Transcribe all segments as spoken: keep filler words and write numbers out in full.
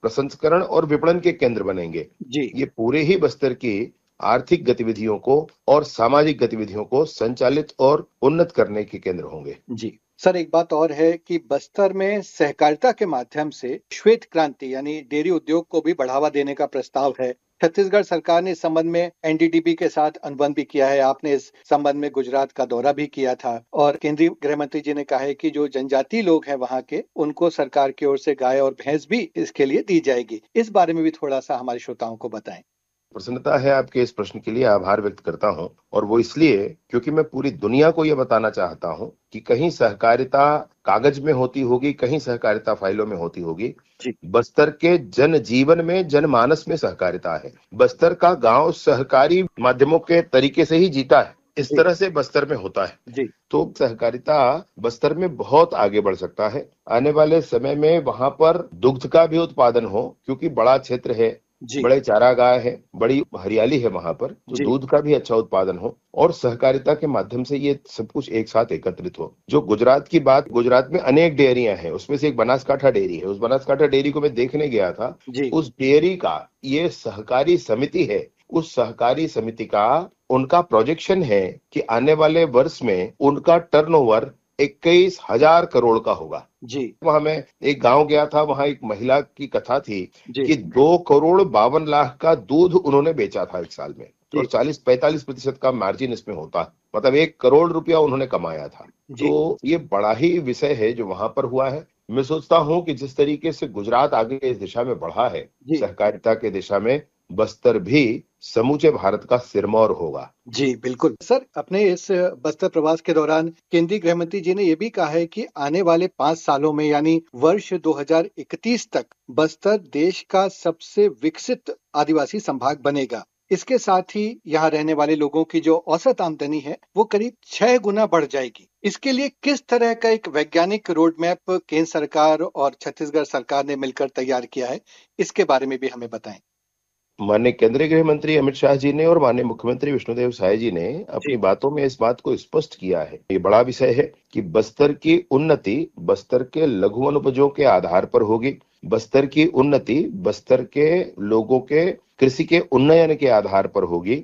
प्रसंस्करण और विपणन के केंद्र बनेंगे। जी। ये पूरे ही बस्तर की आर्थिक गतिविधियों को और सामाजिक गतिविधियों को संचालित और उन्नत करने के केंद्र होंगे। जी। सर, एक बात और है कि बस्तर में सहकारिता के माध्यम से श्वेत क्रांति यानी डेयरी उद्योग को भी बढ़ावा देने का प्रस्ताव है। छत्तीसगढ़ सरकार ने इस संबंध में एन डी डी बी के साथ अनुबंध भी किया है। आपने इस संबंध में गुजरात का दौरा भी किया था और केंद्रीय गृह मंत्री जी ने कहा है कि जो जनजातीय लोग हैं वहाँ के, उनको सरकार की ओर से गाय और भैंस भी इसके लिए दी जाएगी। इस बारे में भी थोड़ा सा हमारे श्रोताओं को बताएं। प्रसन्नता है आपके इस प्रश्न के लिए, आभार व्यक्त करता हूं, और वो इसलिए क्योंकि मैं पूरी दुनिया को यह बताना चाहता हूं कि कहीं सहकारिता कागज में होती होगी, कहीं सहकारिता फाइलों में होती होगी। बस्तर के जनजीवन में, जनमानस में सहकारिता है। बस्तर का गांव सहकारी माध्यमों के तरीके से ही जीता है। इस तरह से बस्तर में होता है। जी। तो सहकारिता बस्तर में बहुत आगे बढ़ सकता है। आने वाले समय में वहां पर दुग्ध का भी उत्पादन हो, क्योंकि बड़ा क्षेत्र है, बड़े चारागाह है, बड़ी हरियाली है वहां पर, तो दूध का भी अच्छा उत्पादन हो और सहकारिता के माध्यम से ये सब कुछ एक साथ एकत्रित हो। जो गुजरात की बात, गुजरात में अनेक डेयरियां हैं, उसमें से एक बनासकांठा डेयरी है। उस बनासकांठा डेयरी को मैं देखने गया था। उस डेयरी का ये सहकारी समिति है। उस सहकारी समिति का उनका प्रोजेक्शन है कि आने वाले वर्ष में उनका टर्नओवर इक्कीस हजार करोड़ का होगा। जी। वहां मैं एक गांव गया था, वहां एक महिला की कथा थी कि दो करोड़ बावन लाख का दूध उन्होंने बेचा था एक साल में, और चालीस पैंतालीस प्रतिशत का मार्जिन इसमें होता, मतलब एक करोड़ रुपया उन्होंने कमाया था। तो ये बड़ा ही विषय है जो वहां पर हुआ है। मैं सोचता हूं कि जिस तरीके से गुजरात आगे इस दिशा में बढ़ा है, सहकारिता के दिशा में, बस्तर भी समूचे भारत का सिरमौर होगा। जी, बिल्कुल। सर, अपने इस बस्तर प्रवास के दौरान केंद्रीय गृह मंत्री जी ने यह भी कहा है कि आने वाले पांच सालों में यानी वर्ष दो हज़ार इकतीस तक बस्तर देश का सबसे विकसित आदिवासी संभाग बनेगा। इसके साथ ही यहाँ रहने वाले लोगों की जो औसत आमदनी है वो करीब छह गुना बढ़ जाएगी। इसके लिए किस तरह का एक वैज्ञानिक रोड मैप केंद्र सरकार और छत्तीसगढ़ सरकार ने मिलकर तैयार किया है, इसके बारे में भी हमें बताएं। माननीय केंद्रीय गृह मंत्री अमित शाह जी ने और माननीय मुख्यमंत्री विष्णुदेव साय जी ने अपनी बातों में इस बात को स्पष्ट किया है। ये बड़ा विषय है कि बस्तर की उन्नति बस्तर के लघु वनोपजों के आधार पर होगी। बस्तर की उन्नति बस्तर के लोगों के कृषि के उन्नयन के आधार पर होगी।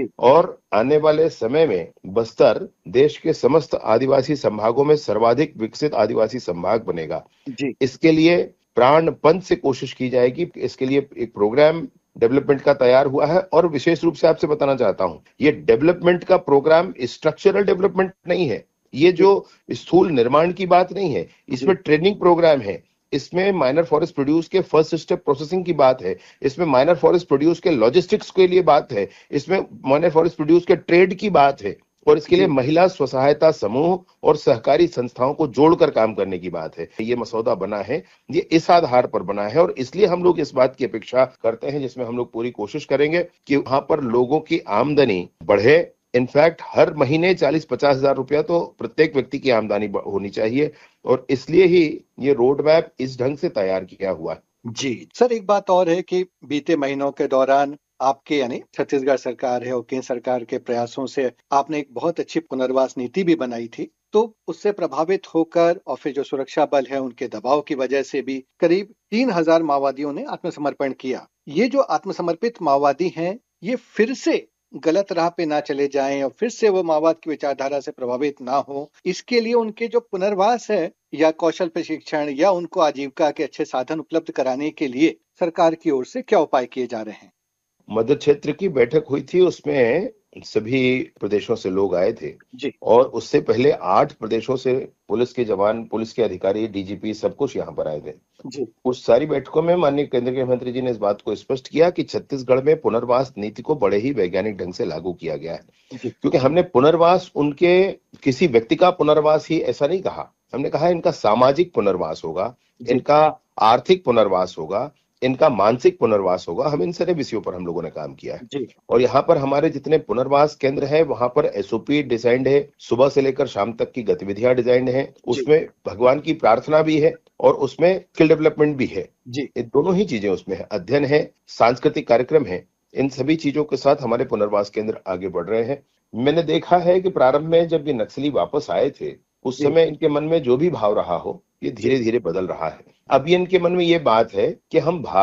और आने वाले समय में बस्तर देश के समस्त आदिवासी संभागों में सर्वाधिक विकसित आदिवासी संभाग बनेगा। इसके लिए प्राणपण से कोशिश की जाएगी। इसके लिए एक प्रोग्राम डेवलपमेंट का तैयार हुआ है, और विशेष रूप से आपसे बताना चाहता हूं, ये डेवलपमेंट का प्रोग्राम स्ट्रक्चरल डेवलपमेंट नहीं है। ये जो स्थूल निर्माण की बात नहीं है, इसमें ट्रेनिंग प्रोग्राम है। इसमें माइनर फॉरेस्ट प्रोड्यूस के फर्स्ट स्टेप प्रोसेसिंग की बात है। इसमें माइनर फॉरेस्ट प्रोड्यूस के लॉजिस्टिक्स के लिए बात है। इसमें माइनर फॉरेस्ट प्रोड्यूस के ट्रेड की बात है, और इसके लिए महिला स्वसहायता समूह और सहकारी संस्थाओं को जोड़कर काम करने की बात है। ये मसौदा बना है, ये इस आधार पर बना है, और इसलिए हम लोग इस बात की अपेक्षा करते हैं, जिसमें हम लोग पूरी कोशिश करेंगे कि वहां पर लोगों की आमदनी बढ़े। इनफैक्ट हर महीने चालीस पचास हजार रुपया तो प्रत्येक व्यक्ति की आमदनी होनी चाहिए, और इसलिए ही ये रोड मैप इस ढंग से तैयार किया हुआ है। जी सर, एक बात और है कि बीते महीनों के दौरान आपके यानी छत्तीसगढ़ सरकार है और केंद्र सरकार के प्रयासों से आपने एक बहुत अच्छी पुनर्वास नीति भी बनाई थी। तो उससे प्रभावित होकर और फिर जो सुरक्षा बल है उनके दबाव की वजह से भी करीब तीन हजार माओवादियों ने आत्मसमर्पण किया। ये जो आत्मसमर्पित माओवादी हैं, ये फिर से गलत राह पे ना चले जाएं और फिर से वो माओवाद की विचारधारा से प्रभावित ना हो, इसके लिए उनके जो पुनर्वास है या कौशल प्रशिक्षण या उनको आजीविका के अच्छे साधन उपलब्ध कराने के लिए सरकार की ओर से क्या उपाय किए जा रहे हैं? मध्य क्षेत्र की बैठक हुई थी, उसमें सभी प्रदेशों से लोग आए थे, और उससे पहले आठ प्रदेशों से पुलिस के जवान, पुलिस के अधिकारी, डी जी पी सब कुछ यहाँ पर आए थे। उस सारी बैठकों में माननीय केंद्रीय गृह मंत्री जी ने इस बात को स्पष्ट किया कि छत्तीसगढ़ में पुनर्वास नीति को बड़े ही वैज्ञानिक ढंग से लागू किया गया है। क्योंकि हमने पुनर्वास उनके किसी व्यक्ति का पुनर्वास ही ऐसा नहीं कहा, हमने कहा इनका सामाजिक पुनर्वास होगा, इनका आर्थिक पुनर्वास होगा, इनका मानसिक पुनर्वास होगा। हम इन सारे विषयों पर हम लोगों ने काम किया है, और यहाँ पर हमारे जितने पुनर्वास केंद्र है वहां पर एस ओ पी डिजाइंड है, सुबह से लेकर शाम तक की गतिविधियां डिजाइंड है, उसमें भगवान की प्रार्थना भी है और उसमें स्किल डेवलपमेंट भी है। ये दोनों ही चीजें उसमें है, अध्ययन है, सांस्कृतिक कार्यक्रम है। इन सभी चीजों के साथ हमारे पुनर्वास केंद्र आगे बढ़ रहे हैं। मैंने देखा है कि प्रारंभ में जब ये नक्सली वापस आए थे, उस समय इनके मन में जो भी भाव रहा हो, ये धीरे धीरे बदल रहा है। अब इनके मन में ये बात है कि हम